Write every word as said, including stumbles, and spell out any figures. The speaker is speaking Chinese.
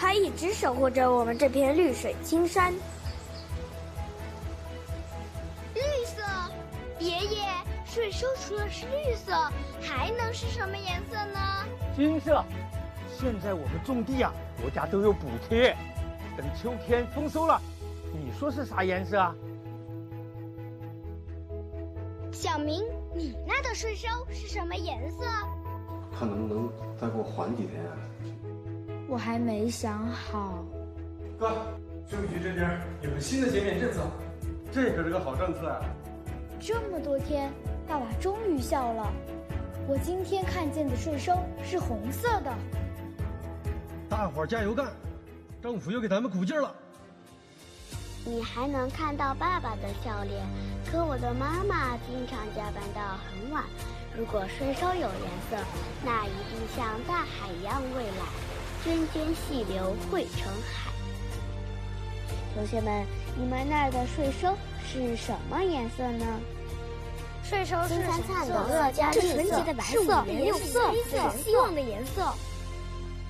它一直守护着我们这片绿水青山。 绿色，爷爷，税收除了是绿色，还能是什么颜色呢？ 金色。现在我们种地啊，国家都有补贴。等秋天丰收了，你说是啥颜色啊？ 小明，你那的税收是什么颜色？ 看能不能再给我缓几天啊？ 我还没想好。 哥，税务局这边有个新的减免政策，这可是个好政策啊！ 这么多天，爸爸终于笑了。我今天看见的税收是红色的。 大伙儿加油干，政府又给咱们鼓劲了。 你还能看到爸爸的笑脸，可我的妈妈经常加班到很晚。如果税收有颜色，那一定像大海一样蔚蓝，涓涓细流汇成海。同学们，你们那儿的税收是什么颜色呢？ 税收是金灿灿的乐嘉绿色， 纯洁的白色， 是五颜六色， 是希望的颜色。